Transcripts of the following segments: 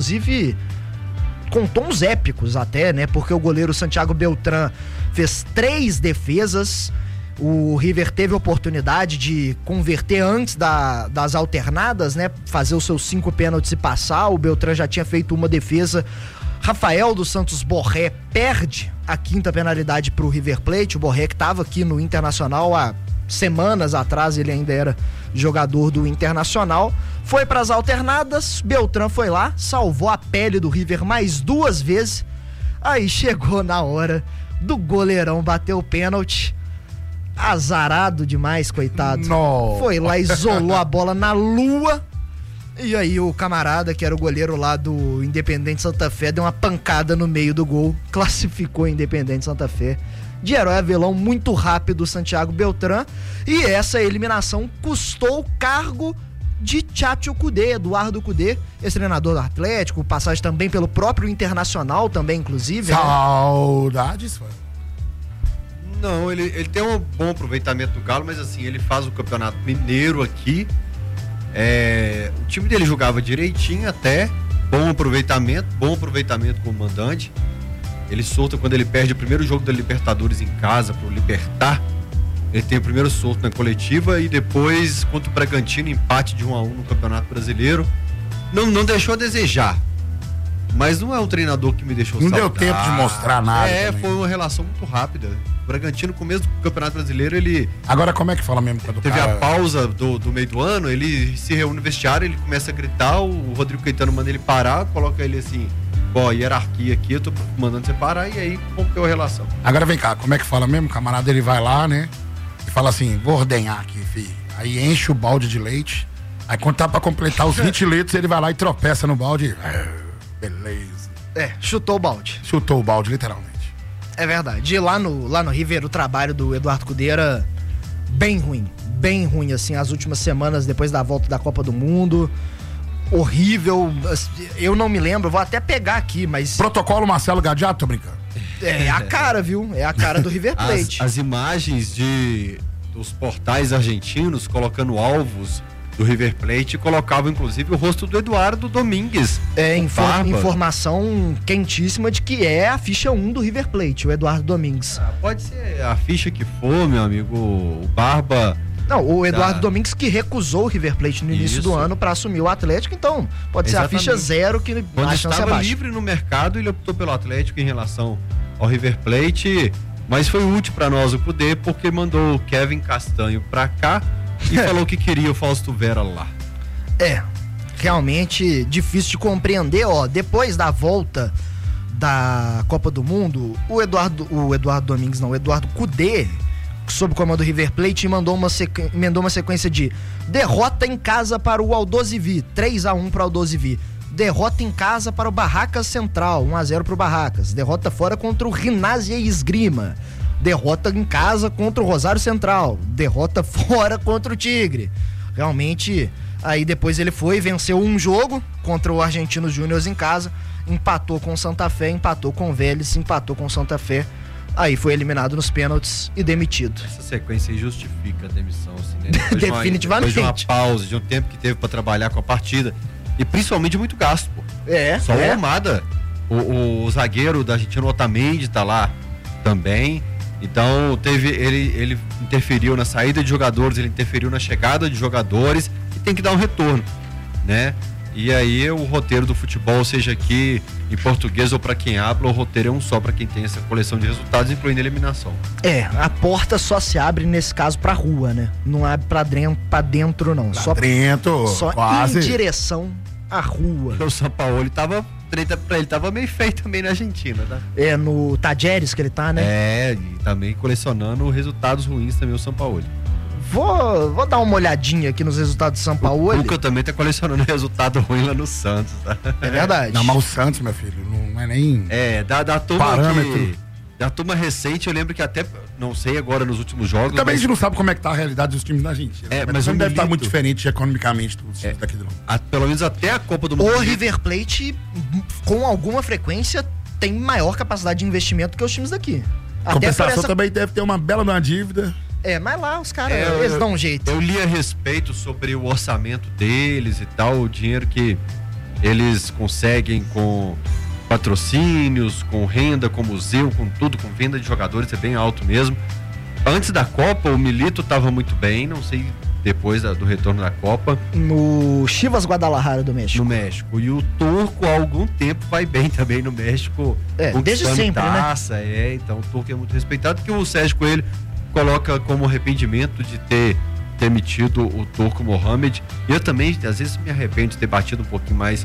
inclusive com tons épicos até, né? Porque o goleiro Santiago Beltrán fez 3 defesas. O River teve a oportunidade de converter antes das alternadas, né? Fazer os seus 5 pênaltis e passar. O Beltrán já tinha feito uma defesa. Rafael dos Santos Borré perde a 5ª penalidade pro River Plate. O Borré, que estava aqui no Internacional há semanas atrás, ele ainda era jogador do Internacional. Foi para as alternadas, Beltrán foi lá, salvou a pele do River mais 2 vezes. Aí chegou na hora do goleirão bater o pênalti. Azarado demais, coitado. Não. Foi lá, isolou a bola na lua. E aí o camarada, que era o goleiro lá do Independente Santa Fé, deu uma pancada no meio do gol, classificou o Independente Santa Fé de herói a vilão muito rápido, Santiago Beltrán. E essa eliminação custou o cargo de Tchatcho Kudê, Eduardo Kudê, ex-treinador do Atlético, passagem também pelo próprio Internacional também, inclusive. Saudades, né? Não, ele tem um bom aproveitamento do Galo, mas assim, ele faz o Campeonato Mineiro aqui. O time dele jogava direitinho até, bom aproveitamento como mandante. Ele solta quando ele perde o primeiro jogo da Libertadores em casa pro Libertad. Ele tem o primeiro solto na coletiva e depois contra o Bragantino, empate de 1-1 no Campeonato Brasileiro. Não deixou a desejar, mas não é um treinador que me deixou Não saudar. deu tempo de mostrar nada. Foi uma relação muito rápida. O Bragantino, no começo do Campeonato Brasileiro, ele... Agora, como é que fala mesmo quando teve a pausa do meio do ano, ele se reúne no vestiário, ele começa a gritar, o Rodrigo Caetano manda ele parar, coloca ele assim, hierarquia aqui, eu tô mandando você parar, e aí rompeu a relação. Agora vem cá, como é que fala mesmo? O camarada, ele vai lá, né, e fala assim, vou ordenhar aqui, filho. Aí enche o balde de leite, aí quando tá pra completar os 20 litros, ele vai lá e tropeça no balde. Beleza. Chutou o balde. Chutou o balde, literalmente. É verdade. E lá no River, o trabalho do Eduardo Kudê era bem ruim, assim, as últimas semanas depois da volta da Copa do Mundo. Horrível. Eu não me lembro, vou até pegar aqui, mas... Protocolo Marcelo Gadiardo, tô brincando. É a cara, viu? É a cara do River Plate. As imagens dos portais argentinos colocando alvos do River Plate colocavam inclusive o rosto do Eduardo Domingues. Informação quentíssima de que é a ficha 1 do River Plate, o Eduardo Domingues. Pode ser a ficha que for, meu amigo, o Barba... Não, o Eduardo Domingues que recusou o River Plate no início do ano para assumir o Atlético, então pode ser a ficha 0 que quando estava livre no mercado, ele optou pelo Atlético em relação ao River Plate, mas foi útil para nós o Kudê, porque mandou o Kevin Castanho para cá e falou que queria o Fausto Vera lá. Realmente difícil de compreender, depois da volta da Copa do Mundo, o Eduardo Kudê, sob o comando do River Plate, emendou uma sequência de derrota em casa para o Aldosivi, 3-1 para o Aldosivi, derrota em casa para o Barracas Central, 1-0 para o Barracas, derrota fora contra o Ginásio Esgrima, derrota em casa contra o Rosário Central, derrota fora contra o Tigre. Realmente, aí depois ele venceu um jogo contra o Argentinos Júnior em casa, empatou com o Santa Fé, empatou com o Vélez, empatou com o Santa Fé. Aí foi eliminado nos pênaltis e demitido. Essa sequência aí justifica a demissão, assim, né? Definitivamente. Depois de uma pausa, de um tempo que teve pra trabalhar com a partida. E principalmente muito gasto, pô. Só o Almada. O zagueiro da Argentina, o Otamendi, tá lá também. Então, ele interferiu na saída de jogadores, ele interferiu na chegada de jogadores e tem que dar um retorno, né? E aí o roteiro do futebol, seja aqui em português ou para quem habla, o roteiro é um só para quem tem essa coleção de resultados, incluindo a eliminação. A porta só se abre nesse caso pra rua, né? Não abre pra dentro não. Só dentro, só quase. Em direção à rua. O Sampaoli tava meio feio também na Argentina, tá? No Tajeres que ele tá, né? E também colecionando resultados ruins também o Sampaoli. Vou dar uma olhadinha aqui nos resultados do São Paulo. O Cuca também tá colecionando resultado ruim lá no Santos, tá? É verdade. Não, mas o Santos, meu filho, não é nem da turma parâmetro. Da turma recente, eu lembro que até, não sei agora nos últimos jogos... Também a gente não sabe como é que tá a realidade dos times da Argentina. Mas não deve estar muito diferente economicamente dos times daqui do mundo. Pelo menos até a Copa do Mundo. O River Plate, com alguma frequência, tem maior capacidade de investimento que os times daqui. Compensação também deve ter uma bela dívida. Mas lá os caras, eles dão um jeito. Eu li a respeito sobre o orçamento deles e tal, o dinheiro que eles conseguem com patrocínios, com renda, com museu, com tudo, com venda de jogadores, é bem alto mesmo. Antes da Copa, o Milito estava muito bem, não sei depois do retorno da Copa. No Chivas Guadalajara do México. No México. E o Turco, há algum tempo, vai bem também no México. Desde sempre, taça, né? Então o Turco é muito respeitado, que o Sérgio Coelho coloca como arrependimento de ter demitido o Turco Mohamed. Eu também, às vezes, me arrependo de ter batido um pouquinho mais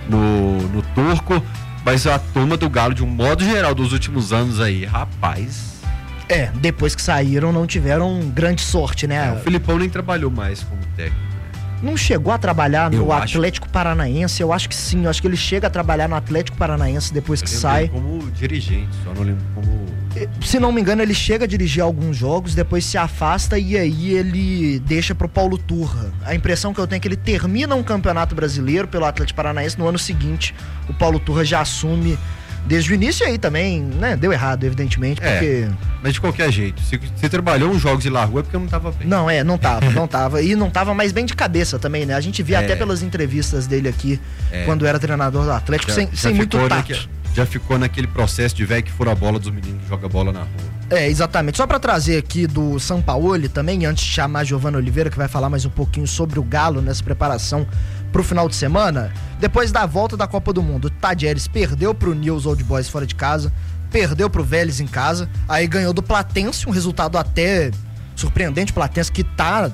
no Turco, mas a turma do Galo, de um modo geral, dos últimos anos aí, rapaz... depois que saíram não tiveram grande sorte, né? O Filipão nem trabalhou mais como técnico. Não chegou a trabalhar no Atlético Paranaense? Eu acho que sim, eu acho que ele chega a trabalhar no Atlético Paranaense depois que sai. Como dirigente, só não lembro como... Se não me engano, ele chega a dirigir alguns jogos, depois se afasta e aí ele deixa pro Paulo Turra. A impressão que eu tenho é que ele termina um campeonato brasileiro pelo Atlético Paranaense, no ano seguinte o Paulo Turra já assume desde o início, aí também, né, deu errado, evidentemente, porque... Mas de qualquer jeito, se trabalhou uns jogos e largou é porque não tava bem. Não, não tava, e não tava mais bem de cabeça também, né, a gente via até pelas entrevistas dele aqui, quando era treinador do Atlético, sem muito tato. Já ficou naquele processo de velho que fura a bola dos meninos que joga bola na rua. Exatamente, só pra trazer aqui do Sampaoli também, antes de chamar a Giovana Oliveira, que vai falar mais um pouquinho sobre o Galo nessa preparação pro final de semana. Depois da volta da Copa do Mundo, o Tadieres perdeu pro News Old Boys fora de casa, perdeu pro Vélez em casa, aí ganhou do Platense, um resultado até surpreendente. Platense que tá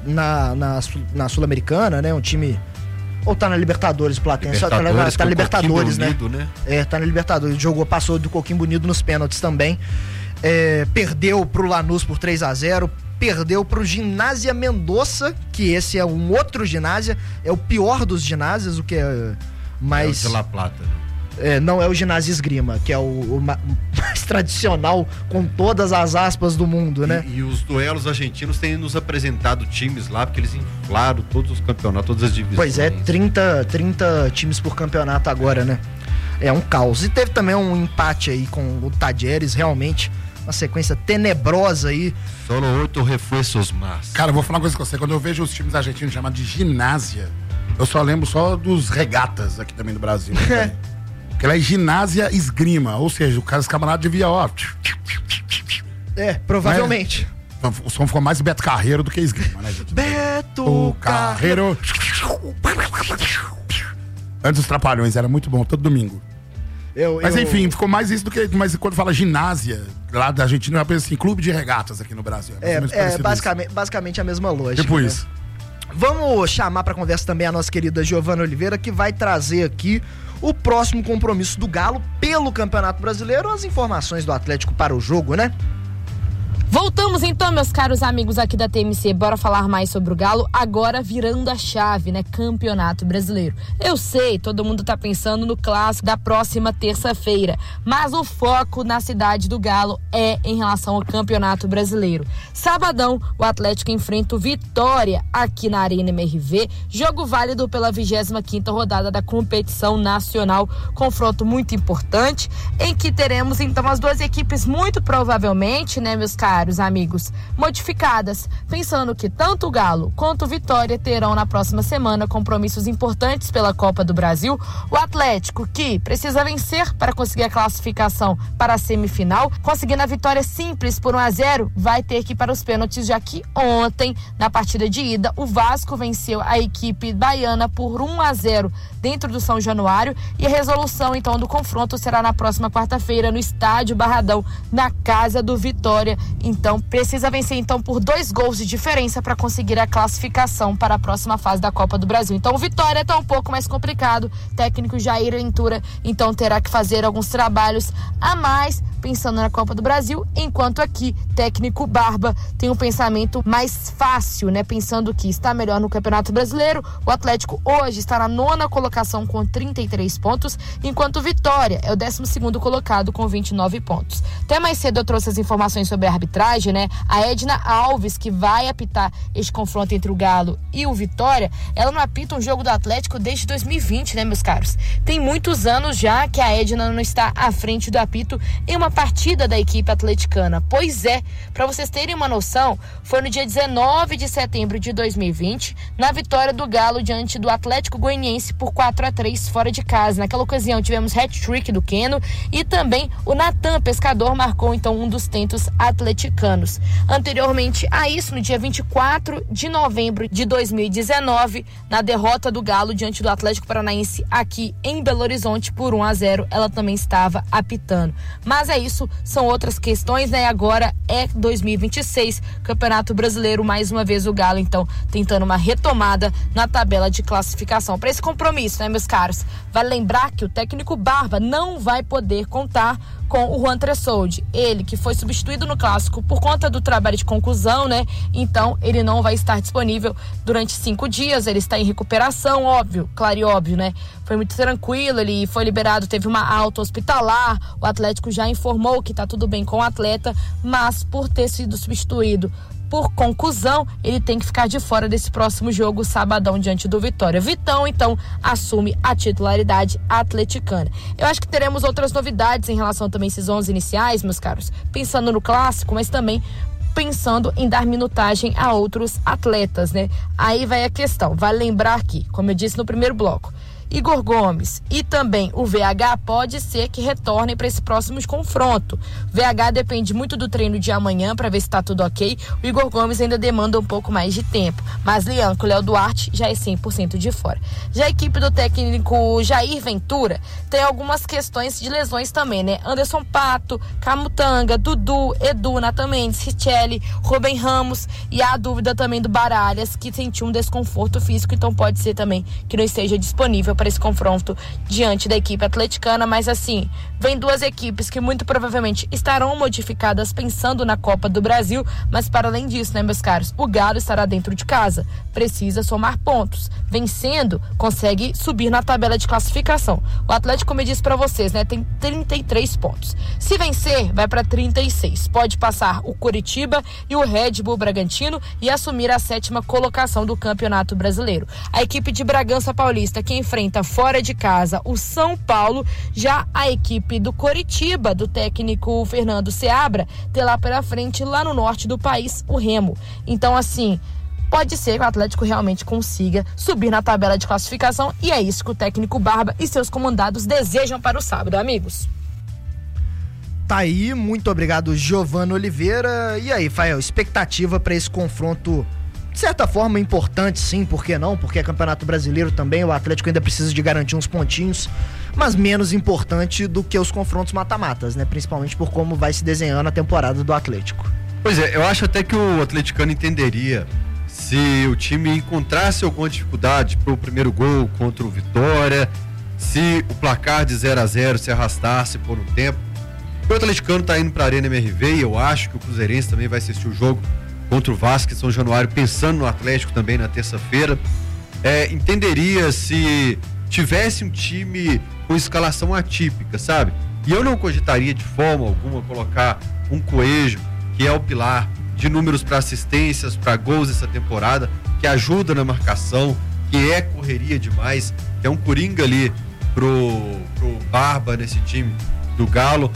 na Sul-Americana, né, um time... Ou tá na Libertadores, Platense? Tá na Libertadores, né? Tá na Libertadores. Passou do Coquinho Bonito nos pênaltis também. Perdeu pro Lanús por 3-0. Perdeu pro Ginásia Mendoza, que esse é um outro ginásio. É o pior dos ginásios, o que é mais... É o de La Plata, né? Não é o Ginásio Esgrima, que é o mais tradicional, com todas as aspas do mundo, né? E os duelos argentinos têm nos apresentado times lá, porque eles inflaram todos os campeonatos, todas as divisões. Pois é, 30 times por campeonato agora, né? É um caos. E teve também um empate aí com o Tadieres, realmente uma sequência tenebrosa aí. Só 8 reforços mais. Cara, eu vou falar uma coisa com você, quando eu vejo os times argentinos chamados de Ginásia, eu só lembro só dos regatas aqui também do Brasil, né? Porque ela é Ginásia Esgrima, ou seja, os camaradas deviam, provavelmente. Né? O som ficou mais Beto Carreiro do que Esgrima, né, gente? Beto Carreiro. Antes dos Trapalhões, era muito bom, todo domingo. Mas enfim, ficou mais isso do que... Mas quando fala ginásia, lá da Argentina, eu penso assim, clube de regatas aqui no Brasil. Basicamente a mesma lógica. Tipo, né? Isso. Vamos chamar para conversa também a nossa querida Giovana Oliveira, que vai trazer aqui o próximo compromisso do Galo pelo Campeonato Brasileiro, as informações do Atlético para o jogo, né? Voltamos então, meus caros amigos aqui da TMC, bora falar mais sobre o Galo, agora virando a chave, né, Campeonato Brasileiro. Eu sei, todo mundo tá pensando no clássico da próxima terça-feira, mas o foco na cidade do Galo é em relação ao Campeonato Brasileiro. Sabadão, o Atlético enfrenta o Vitória aqui na Arena MRV, jogo válido pela 25ª rodada da competição nacional, confronto muito importante, em que teremos então as duas equipes muito provavelmente, né, meus caros amigos, modificadas, pensando que tanto o Galo quanto o Vitória terão na próxima semana compromissos importantes pela Copa do Brasil. O Atlético, que precisa vencer para conseguir a classificação para a semifinal, conseguindo a vitória simples por 1-0, vai ter que ir para os pênaltis, já que ontem, na partida de ida, o Vasco venceu a equipe baiana por 1-0 dentro do São Januário, e a resolução então do confronto será na próxima quarta-feira no Estádio Barradão, na casa do Vitória. Então precisa vencer então por 2 gols de diferença para conseguir a classificação para a próxima fase da Copa do Brasil. Então o Vitória está um pouco mais complicado, técnico Jair Ventura então terá que fazer alguns trabalhos a mais pensando na Copa do Brasil, enquanto aqui técnico Barba tem um pensamento mais fácil, né, pensando que está melhor no Campeonato Brasileiro. O Atlético hoje está na 9ª colocação com 33 pontos, enquanto o Vitória é o 12º colocado com 29 pontos. Até mais cedo eu trouxe as informações sobre a arbitragem arbitragem, né? A Edna Alves, que vai apitar este confronto entre o Galo e o Vitória, ela não apita um jogo do Atlético desde 2020, né, meus caros? Tem muitos anos já que a Edna não está à frente do apito em uma partida da equipe atleticana. Pois é, para vocês terem uma noção, foi no dia 19 de setembro de 2020, na vitória do Galo diante do Atlético Goianiense por 4-3 fora de casa. Naquela ocasião tivemos hat-trick do Keno e também o Natan Pescador marcou então um dos tentos atleticanos. Anteriormente a isso, no dia 24 de novembro de 2019, na derrota do Galo diante do Atlético Paranaense aqui em Belo Horizonte por 1-0, ela também estava apitando. Mas é isso, são outras questões, né? Agora é 2026, Campeonato Brasileiro, mais uma vez o Galo então tentando uma retomada na tabela de classificação para esse compromisso, né, meus caros? Vale lembrar que o técnico Barba não vai poder contar com o Juan Tressoldi, ele que foi substituído no Clássico por conta do trabalho de conclusão, né? Então ele não vai estar disponível durante 5 dias, ele está em recuperação, óbvio, claro e óbvio, né? Foi muito tranquilo, ele foi liberado, teve uma alta hospitalar, o Atlético já informou que tá tudo bem com o atleta, mas por ter sido substituído por contusão, ele tem que ficar de fora desse próximo jogo, sabadão, diante do Vitória. Vitão, então, assume a titularidade atleticana. Eu acho que teremos outras novidades em relação também a esses 11 iniciais, meus caros, pensando no Clássico, mas também pensando em dar minutagem a outros atletas, né? Aí vai a questão, vale lembrar que, como eu disse no primeiro bloco, Igor Gomes e também o VH pode ser que retornem para esse próximo confronto. VH depende muito do treino de amanhã para ver se está tudo ok. O Igor Gomes ainda demanda um pouco mais de tempo, mas Lianco, Léo Duarte já é 100% de fora. Já a equipe do técnico Jair Ventura tem algumas questões de lesões também, né? Anderson Pato, Camutanga, Dudu, Edu, Natan Mendes, Richelli, Rubem Ramos e a dúvida também do Baralhas, que sentiu um desconforto físico, então pode ser também que não esteja disponível para esse confronto diante da equipe atleticana, mas assim, vem duas equipes que muito provavelmente estarão modificadas pensando na Copa do Brasil, mas para além disso, né, meus caros, o Galo estará dentro de casa, precisa somar pontos, vencendo, consegue subir na tabela de classificação. O Atlético, como eu disse para vocês, né, tem 33 pontos, se vencer, vai para 36, pode passar o Coritiba e o Red Bull Bragantino e assumir a 7ª colocação do Campeonato Brasileiro. A equipe de Bragança Paulista, que enfrenta fora de casa o São Paulo, já a equipe do Coritiba, do técnico Fernando Seabra, tem lá pela frente, lá no norte do país, o Remo. Então, assim, pode ser que o Atlético realmente consiga subir na tabela de classificação e é isso que o técnico Barba e seus comandados desejam para o sábado, amigos. Tá aí, muito obrigado, Giovana Oliveira. E aí, Fael, expectativa para esse confronto, de certa forma importante, sim, por que não? Porque é Campeonato Brasileiro também, o Atlético ainda precisa de garantir uns pontinhos, mas menos importante do que os confrontos mata-matas, né? Principalmente por como vai se desenhando a temporada do Atlético. Pois é, eu acho até que o atleticano entenderia se o time encontrasse alguma dificuldade pro primeiro gol contra o Vitória, se o placar de 0-0 se arrastasse por um tempo. O atleticano tá indo pra Arena MRV e eu acho que o Cruzeirense também vai assistir o jogo contra o Vasco em São Januário, pensando no Atlético também na terça-feira. Entenderia se tivesse um time com escalação atípica, sabe? E eu não cogitaria de forma alguma colocar um Coelho, que é o pilar de números para assistências, para gols essa temporada, que ajuda na marcação, que é correria demais, que é um coringa ali pro Barba nesse time do Galo.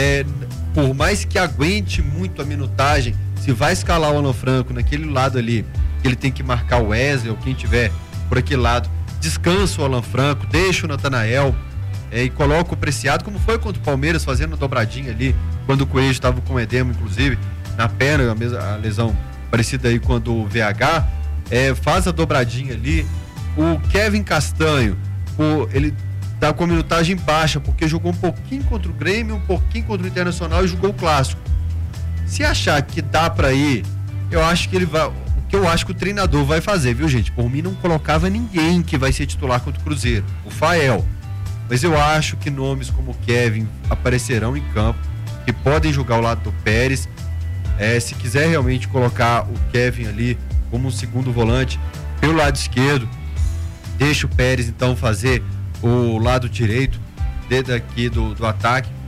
Por mais que aguente muito a minutagem, se vai escalar o Alan Franco naquele lado ali, ele tem que marcar o Wesley ou quem tiver por aquele lado, descansa o Alan Franco, deixa o Natanael e coloca o Preciado, como foi contra o Palmeiras, fazendo a dobradinha ali, quando o Coelho estava com edema, inclusive, na perna, a lesão parecida aí quando o VH, faz a dobradinha ali. O Kevin Castanho, ele tá com a minutagem baixa, porque jogou um pouquinho contra o Grêmio, um pouquinho contra o Internacional e jogou o Clássico. Se achar que dá pra ir, eu acho que ele vai. O que eu acho que o treinador vai fazer, viu, gente? Por mim, não colocava ninguém que vai ser titular contra o Cruzeiro. O Fael. Mas eu acho que nomes como o Kevin aparecerão em campo, que podem jogar ao lado do Pérez. Se quiser realmente colocar o Kevin ali como um segundo volante pelo lado esquerdo, deixa o Pérez então fazer o lado direito daqui do ataque.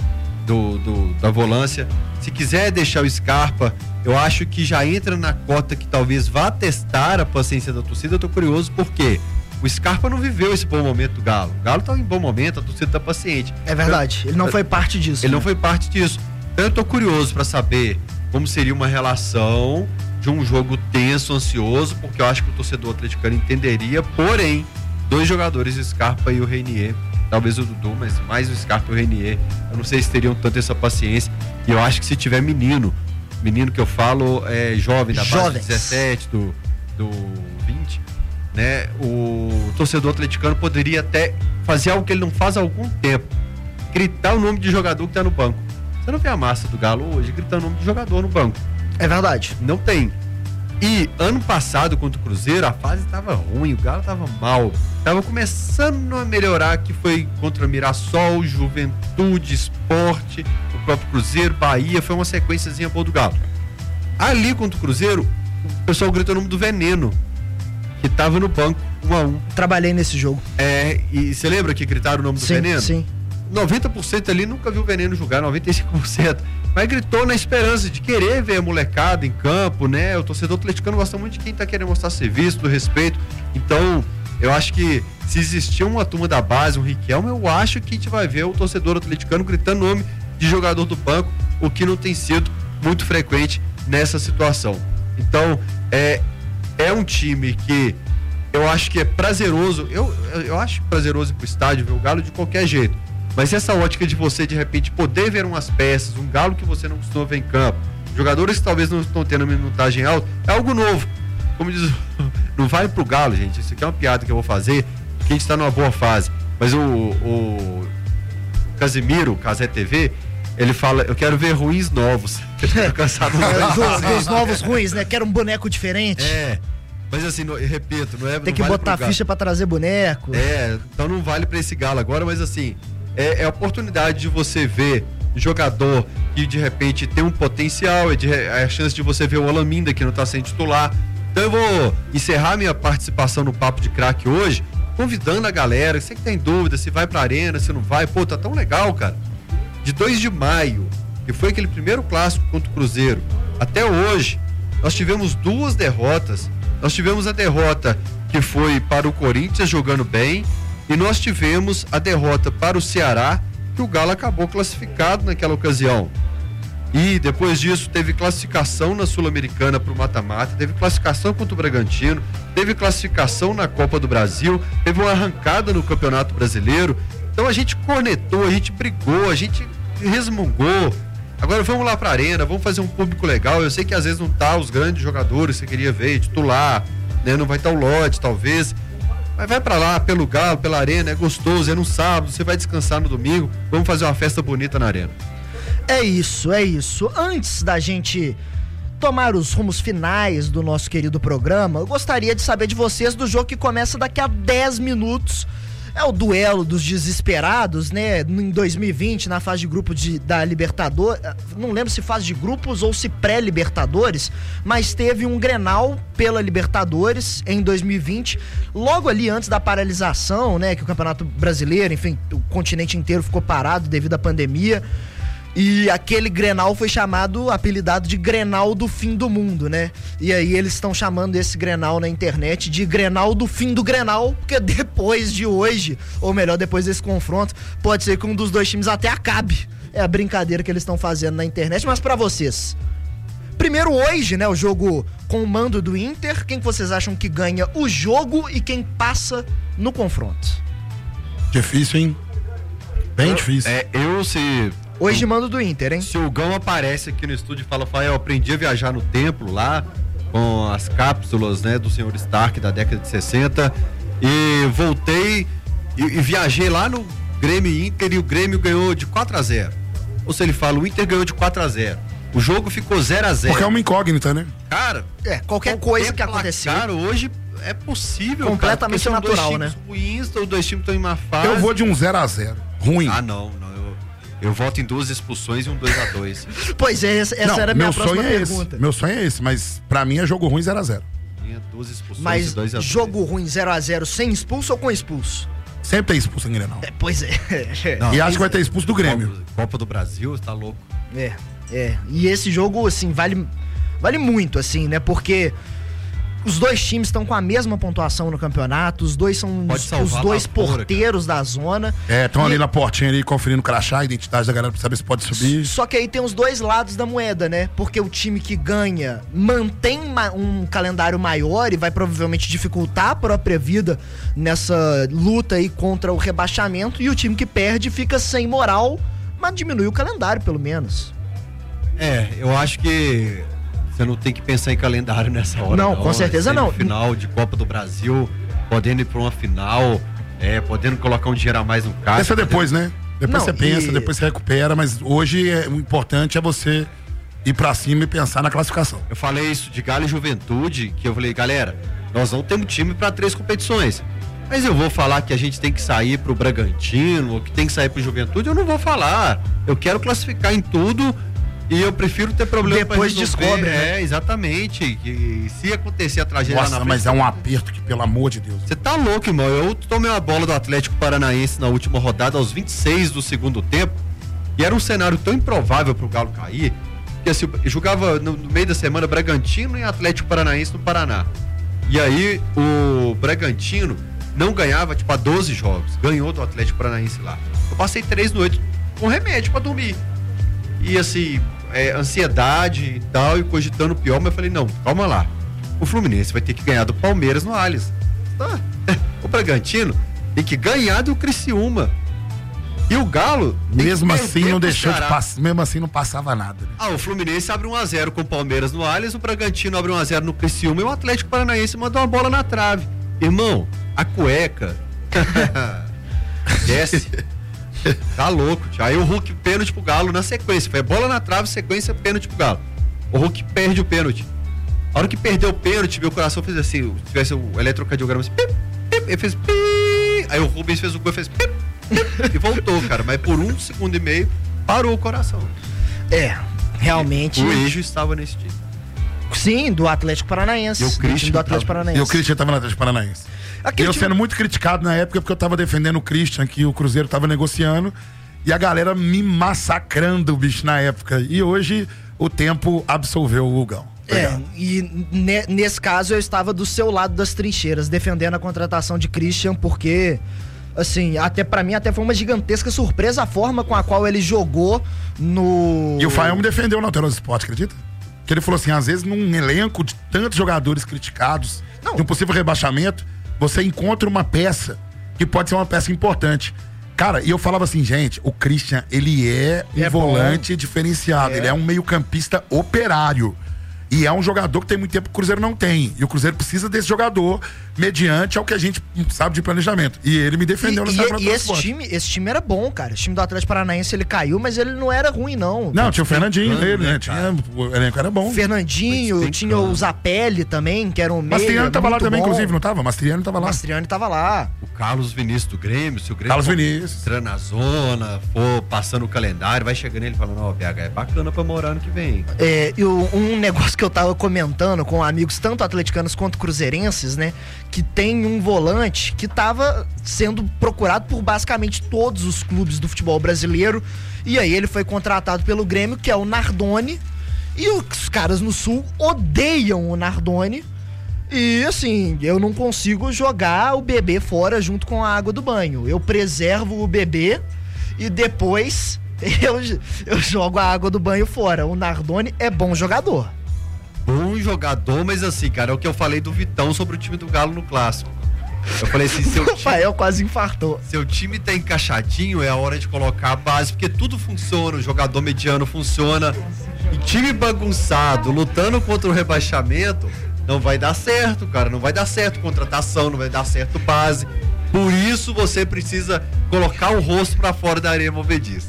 da volância. Se quiser deixar o Scarpa, eu acho que já entra na cota que talvez vá testar a paciência da torcida. Eu tô curioso porque o Scarpa não viveu esse bom momento do Galo. O Galo tá em bom momento, a torcida tá paciente. É verdade, ele não foi parte disso. Ele não foi parte disso. Então eu tô curioso para saber como seria uma relação de um jogo tenso, ansioso, porque eu acho que o torcedor atleticano entenderia, porém, 2 jogadores, o Scarpa e o Reinier, talvez o Dudu, mas mais o Scarpa e o Reinier, eu não sei se teriam tanto essa paciência, e eu acho que se tiver menino que eu falo é jovem, da base do 17, do 20, né, o torcedor atleticano poderia até fazer algo que ele não faz há algum tempo, gritar o nome de jogador que tá no banco. Você não vê a massa do Galo hoje gritando o nome de jogador no banco. É verdade. Não tem. E ano passado contra o Cruzeiro a fase estava ruim, o Galo estava mal, estava começando a melhorar, que foi contra Mirassol, Juventude, Sport, o próprio Cruzeiro, Bahia, foi uma sequenciazinha boa do Galo. Ali contra o Cruzeiro, o pessoal gritou o nome do Veneno, que estava no banco, 1-1. Trabalhei nesse jogo. E você lembra que gritaram o nome do Veneno? Sim. 90% ali nunca viu o Veneno jogar, 95%. Mas gritou na esperança de querer ver a molecada em campo, né? O torcedor atleticano gosta muito de quem tá querendo mostrar serviço, do respeito. Então, eu acho que se existir uma turma da base, um Riquelme, eu acho que a gente vai ver o torcedor atleticano gritando nome de jogador do banco, o que não tem sido muito frequente nessa situação. Então, é um time que eu acho que é prazeroso, eu acho prazeroso ir pro estádio ver o Galo de qualquer jeito. Mas essa ótica de você, de repente, poder ver umas peças, um Galo que você não costuma ver em campo, jogadores que talvez não estão tendo minutagem alta, é algo novo. Como diz, não vale pro Galo, gente. Isso aqui é uma piada que eu vou fazer, porque a gente tá numa boa fase. Mas o Casimiro, Casé TV, ele fala, eu quero ver ruins novos. Eu tô cansado dos novos ruins, né? Quero um boneco diferente. Mas assim, eu repito, não é... Tem que botar ficha pra trazer boneco. Então não vale pra esse Galo agora, mas assim... É a oportunidade de você ver jogador que de repente tem um potencial, é a chance de você ver o Alaminda que não está sendo titular. Então eu vou encerrar minha participação no Papo de Craque hoje, convidando a galera, você que tem dúvida se vai pra arena, se não vai, pô, tá tão legal, cara. De 2 de maio, que foi aquele primeiro clássico contra o Cruzeiro, até hoje, nós tivemos 2 derrotas. Nós tivemos a derrota que foi para o Corinthians jogando bem, e nós tivemos a derrota para o Ceará, que o Galo acabou classificado naquela ocasião. E depois disso teve classificação na Sul-Americana para o mata-mata, teve classificação contra o Bragantino, teve classificação na Copa do Brasil, teve uma arrancada no Campeonato Brasileiro. Então a gente cornetou, a gente brigou, a gente resmungou. Agora vamos lá para a arena, vamos fazer um público legal. Eu sei que às vezes não tá os grandes jogadores que você queria ver, titular, né? Não vai estar o Lodge, talvez. Mas vai pra lá, pelo Galo, pela arena, é gostoso, é no sábado, você vai descansar no domingo, vamos fazer uma festa bonita na arena. É isso. Antes da gente tomar os rumos finais do nosso querido programa, eu gostaria de saber de vocês do jogo que começa daqui a 10 minutos. É o duelo dos desesperados, né? Em 2020, na fase de grupo da Libertadores, não lembro se fase de grupos ou se pré-Libertadores, mas teve um Grenal pela Libertadores em 2020, logo ali antes da paralisação, né? Que o Campeonato Brasileiro, enfim, o continente inteiro ficou parado devido à pandemia. E aquele Grenal foi apelidado de Grenal do fim do mundo, né? E aí eles estão chamando esse Grenal na internet de Grenal do fim do Grenal, porque depois de hoje, ou melhor, depois desse confronto, pode ser que um dos 2 times até acabe. É a brincadeira que eles estão fazendo na internet, mas pra vocês. Primeiro hoje, né, o jogo com o mando do Inter, quem que vocês acham que ganha o jogo e quem passa no confronto? Difícil, hein? Bem difícil. Hoje mando do Inter, hein? Se o Gão aparece aqui no estúdio e fala, eu aprendi a viajar no templo lá, com as cápsulas, né, do senhor Stark da década de 60, e voltei e viajei lá no Grêmio Inter e o Grêmio ganhou de 4-0. Ou se ele fala, o Inter ganhou de 4-0. O jogo ficou 0-0. Porque é uma incógnita, né? Cara, qualquer coisa que acontecer. Cara, hoje é possível. Completamente cara, natural, né? Ruins, os 2 times estão em má fase. Eu vou de um 0-0. Ruim. Não. Eu voto em 2 expulsões e um 2-2. Pois é, essa era a minha próxima pergunta. Meu sonho é esse, mas pra mim é jogo ruim 0-0. 2 expulsões mas e 2-2. Jogo ruim 0-0 sem expulso ou com expulso? Sempre tem expulso em Grenal. Pois é. Não, E acho que vai ter expulso do Grêmio. Copa do Brasil, tá louco. E esse jogo, assim, vale muito, assim, né? Porque os dois times estão com a mesma pontuação no campeonato, os dois são os dois porteiros da zona. Estão ali na portinha ali, conferindo o crachá, a identidade da galera pra saber se pode subir. Só que aí tem os dois lados da moeda, né? Porque o time que ganha mantém um calendário maior e vai provavelmente dificultar a própria vida nessa luta aí contra o rebaixamento, e o time que perde fica sem moral, mas diminui o calendário, pelo menos. Eu acho que você não tem que pensar em calendário nessa hora. Não, com certeza não. Final de Copa do Brasil, podendo ir pra uma final, podendo colocar um dinheiro a mais no caixa. Pensa depois, né? Depois você pensa, depois você recupera, mas hoje o importante é você ir pra cima e pensar na classificação. Eu falei isso de Galo e Juventude, que eu falei, galera, nós não temos time pra 3 competições. Mas eu vou falar que a gente tem que sair pro Bragantino, ou que tem que sair pro Juventude, eu não vou falar. Eu quero classificar em tudo. E eu prefiro ter problema depois pra resolver. Descobre, né? Exatamente. E se acontecer a tragédia lá na frente... mas é um aperto que, pelo amor de Deus... Você tá louco, irmão. Eu tomei uma bola do Atlético Paranaense na última rodada, aos 26 do segundo tempo, e era um cenário tão improvável pro Galo cair, que assim, eu jogava no meio da semana Bragantino e Atlético Paranaense no Paraná. E aí o Bragantino não ganhava, há 12 jogos. Ganhou do Atlético Paranaense lá. Eu passei 3 noites com remédio pra dormir. E assim... ansiedade e tal, e cogitando o pior, mas eu falei, não, calma lá. O Fluminense vai ter que ganhar do Palmeiras no Allianz. O Bragantino tem que ganhar do Criciúma. E o Galo mesmo assim não deixou de passar, mesmo assim não passava nada. O Fluminense abre 1-0 com o Palmeiras no Allianz, o Bragantino abre 1-0 no Criciúma e o Atlético Paranaense manda uma bola na trave. Irmão, a cueca desce. Tá louco, tio. Aí o Hulk pênalti pro Galo na sequência. Foi bola na trave, sequência, pênalti pro Galo. O Hulk perde o pênalti. A hora que perdeu o pênalti, meu coração fez assim, se tivesse o eletrocardiograma assim, pip, pip, ele fez pip. Aí o Rubens fez o gol e fez pip, pip, e voltou, cara. Mas por 1,5 segundos parou o coração. Realmente. O Ejo estava nesse time. Sim, do Atlético Paranaense. E o Christian tava no Atlético Paranaense. Eu sendo muito criticado na época porque eu tava defendendo o Christian, que o Cruzeiro tava negociando, e a galera me massacrando, bicho, na época. E hoje o tempo absolveu o Hugão. E nesse caso eu estava do seu lado das trincheiras, defendendo a contratação de Christian, porque, assim, até pra mim até foi uma gigantesca surpresa a forma com a qual ele jogou no... E o Fael me defendeu na Telos Esporte, acredita? Que ele falou assim, às vezes num elenco de tantos jogadores criticados, de um possível rebaixamento, você encontra uma peça que pode ser uma peça importante. Cara, e eu falava assim, gente, o Christian, ele é um volante diferenciado, ele é um meio-campista operário. E é um jogador que tem muito tempo que o Cruzeiro não tem. E o Cruzeiro precisa desse jogador mediante ao que a gente sabe de planejamento. E ele me defendeu nessa época. E esse time era bom, cara. Esse time do Atlético Paranaense, ele caiu, mas ele não era ruim, não. Não, tinha o Fernandinho nele, né? O elenco era bom. Fernandinho, tinha o Zapelli também, que era um meio. Mastriani tava lá também, inclusive, não tava? Mastriani tava lá. Mastriani tava lá. O Carlos Vinícius do Grêmio, se o Grêmio Carlos Vinícius entrando na zona, for passando o calendário, vai chegando ele falando, ó, BH, é bacana pra morar ano que vem. E um negócio que eu tava comentando com amigos tanto atleticanos quanto cruzeirenses, né, que tem um volante que tava sendo procurado por basicamente todos os clubes do futebol brasileiro, e aí ele foi contratado pelo Grêmio, que é o Nardoni, e os caras no Sul odeiam o Nardoni. E assim, eu não consigo jogar o bebê fora junto com a água do banho. Eu preservo o bebê e depois eu jogo a água do banho fora. O Nardoni é bom jogador. Bom jogador, mas assim, cara, é o que eu falei do Vitão sobre o time do Galo no Clássico. Eu falei assim, o Rafael quase infartou. Seu time tá encaixadinho, é a hora de colocar a base, porque tudo funciona, o jogador mediano funciona. E time bagunçado, lutando contra o rebaixamento, não vai dar certo, cara, não vai dar certo contratação, não vai dar certo base. Por isso você precisa colocar o rosto pra fora da areia movediça.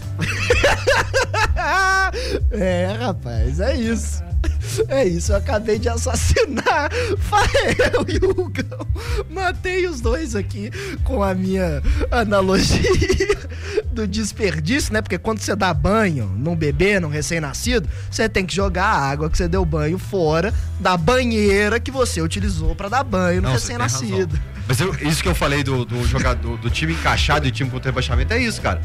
Rapaz, é isso. É isso, eu acabei de assassinar Fael e Hugão. Matei os dois aqui com a minha analogia do desperdício, né? Porque quando você dá banho num bebê, num recém-nascido, você tem que jogar a água que você deu banho fora da banheira que você utilizou pra dar banho no recém-nascido. Mas isso que eu falei do jogador, do time encaixado e time contra rebaixamento, é isso, cara.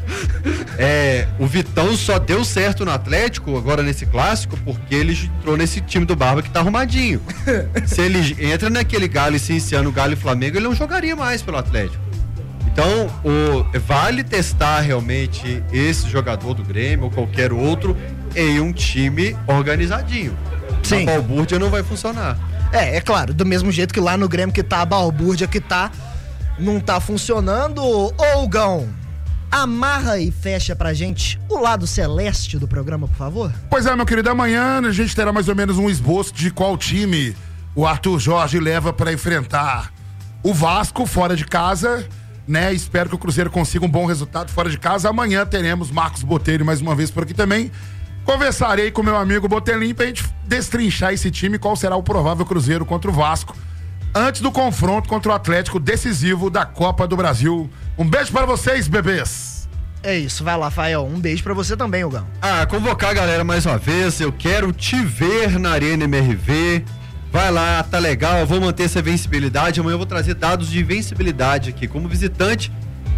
O Vitão só deu certo no Atlético, agora nesse clássico, porque ele entrou nesse time do Barba que tá arrumadinho. Se ele entra naquele Galo e se iniciar no Galo e Flamengo, ele não jogaria mais pelo Atlético. Então, vale testar realmente esse jogador do Grêmio ou qualquer outro em um time organizadinho. Sim. A balbúrdia não vai funcionar. É claro, do mesmo jeito que lá no Grêmio que tá a balbúrdia que não tá funcionando. Ô, Gão, amarra e fecha pra gente o lado celeste do programa, por favor. Pois é, meu querido, amanhã a gente terá mais ou menos um esboço de qual time o Arthur Jorge leva pra enfrentar o Vasco fora de casa, né? Espero que o Cruzeiro consiga um bom resultado fora de casa. Amanhã teremos Marcos Botelho mais uma vez por aqui também. Conversarei com meu amigo Botelim pra gente destrinchar esse time, qual será o provável Cruzeiro contra o Vasco, antes do confronto contra o Atlético decisivo da Copa do Brasil. Um beijo para vocês, bebês. É isso, vai lá, Fael. Um beijo pra você também, Hugão. Convocar a galera mais uma vez, eu quero te ver na Arena MRV. Vai lá, tá legal, eu vou manter essa vencibilidade. Amanhã eu vou trazer dados de vencibilidade aqui como visitante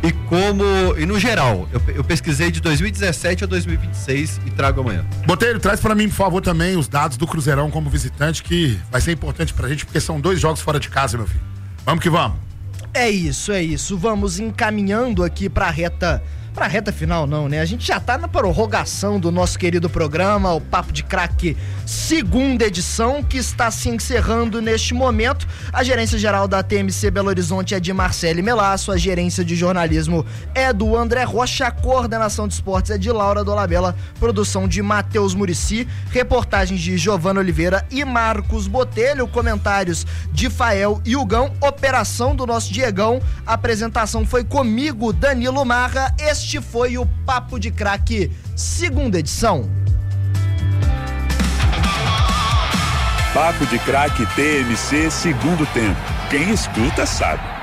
e no geral. Eu pesquisei de 2017 a 2026 e trago amanhã. Botelho, traz pra mim, por favor, também os dados do Cruzeirão como visitante, que vai ser importante pra gente, porque são 2 jogos fora de casa, meu filho. Vamos que vamos. É isso. Vamos encaminhando aqui pra reta final não, né? A gente já tá na prorrogação do nosso querido programa, o Papo de Craque, 2ª edição, que está se encerrando neste momento. A gerência geral da TMC Belo Horizonte é de Marcele Melasso, a gerência de jornalismo é do André Rocha, a coordenação de esportes é de Laura Dolabella, produção de Matheus Murici, reportagens de Giovana Oliveira e Marcos Botelho, comentários de Fael e Hugão, operação do nosso Diegão, a apresentação foi comigo, Danilo Marra. Este foi o Papo de Craque, 2ª edição. Papo de Craque TMC, 2º tempo. Quem escuta sabe.